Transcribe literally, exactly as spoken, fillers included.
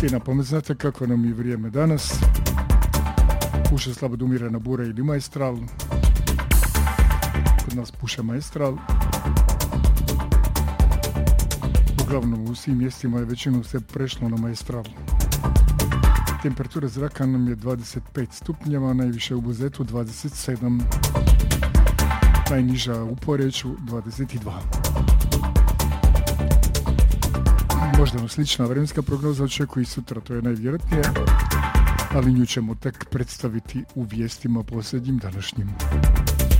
I na pamet znate kako nam je vrijeme danas. Puše slabo umirena bura ili maestral. Kod nas puše maestral. Uglavnom u svim mjestima je većinom se prešlo na maestral. Temperatura zraka nam je dvadeset pet stupnjeva, najviše u Buzetu dvadeset sedam, najniža u Poreču dvadeset dva. Možda nam slična vremenska prognoza očekuje i sutra, to je najvjerojatnije, ali nju ćemo tek predstaviti u vijestima posljednjim današnjim.